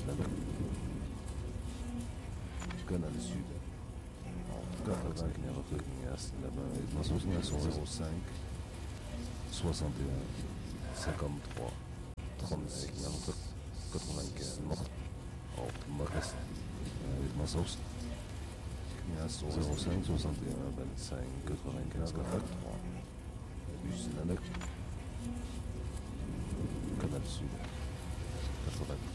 Canal Sud. 95 là-bas. 05 61 53 36 95 op Marest. 05 61 25 95 43 Canal Sud 80